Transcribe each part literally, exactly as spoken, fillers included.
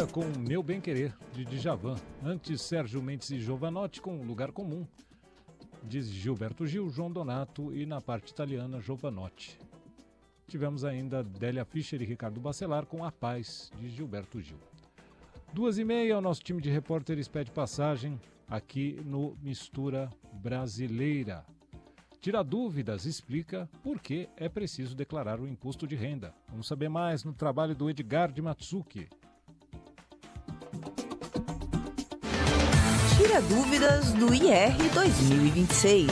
Agora com Meu Bem Querer, de Djavan. Antes, Sérgio Mendes e Jovanotti com Lugar Comum, diz Gilberto Gil, João Donato e na parte italiana, Jovanotti. Tivemos ainda Délia Fischer e Ricardo Bacelar com A Paz, de Gilberto Gil. Duas e meia, o nosso time de repórteres pede passagem aqui no Mistura Brasileira. Tira dúvidas, explica por que é preciso declarar o imposto de renda. Vamos saber mais no trabalho do Edgar de Matsuki. Tira dúvidas do I R dois mil e vinte e seis.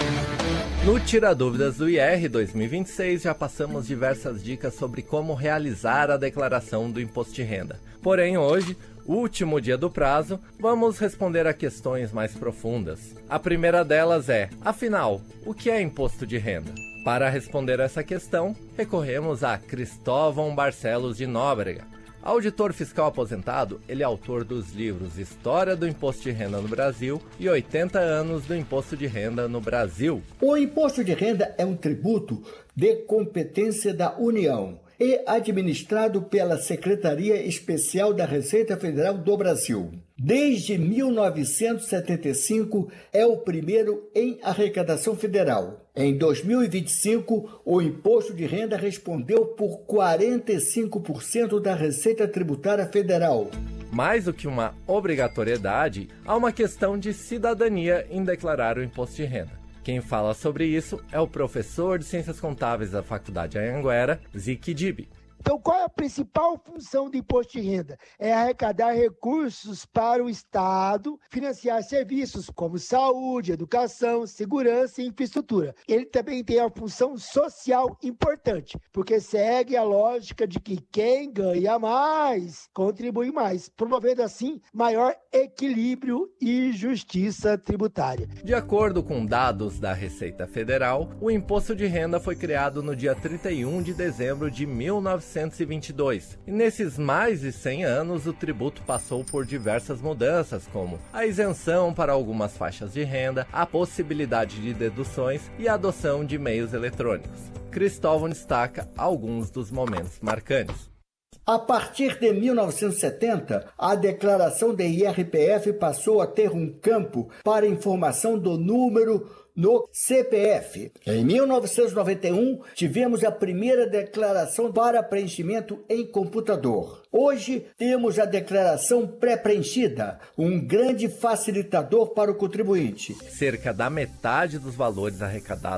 No Tira Dúvidas do I R dois mil e vinte e seis já passamos diversas dicas sobre como realizar a declaração do imposto de renda. Porém, hoje, último dia do prazo, vamos responder a questões mais profundas. A primeira delas é, afinal, o que é imposto de renda? Para responder essa questão, recorremos a Cristóvão Barcelos de Nóbrega. Auditor fiscal aposentado, ele é autor dos livros História do Imposto de Renda no Brasil e oitenta anos do Imposto de Renda no Brasil. O imposto de renda é um tributo de competência da União e administrado pela Secretaria Especial da Receita Federal do Brasil. Desde mil novecentos e setenta e cinco, é o primeiro em arrecadação federal. Em dois mil e vinte e cinco, o imposto de renda respondeu por quarenta e cinco por cento da Receita Tributária Federal. Mais do que uma obrigatoriedade, há uma questão de cidadania em declarar o imposto de renda. Quem fala sobre isso é o professor de Ciências Contábeis da Faculdade Anhanguera, Zique Dib. Então, qual é a principal função do imposto de renda? É arrecadar recursos para o Estado, financiar serviços como saúde, educação, segurança e infraestrutura. Ele também tem a função social importante, porque segue a lógica de que quem ganha mais, contribui mais, promovendo assim maior equilíbrio e justiça tributária. De acordo com dados da Receita Federal, o imposto de renda foi criado no dia trinta e um de dezembro de mil novecentos e vinte e dois. E nesses mais de cem anos, o tributo passou por diversas mudanças, como a isenção para algumas faixas de renda, a possibilidade de deduções e a adoção de meios eletrônicos. Cristóvão destaca alguns dos momentos marcantes. A partir de mil novecentos e setenta, a declaração de I R P F passou a ter um campo para informação do número no C P F. Em mil novecentos e noventa e um, tivemos a primeira declaração para preenchimento em computador. Hoje, temos a declaração pré-preenchida, um grande facilitador para o contribuinte. Cerca da metade dos valores arrecadados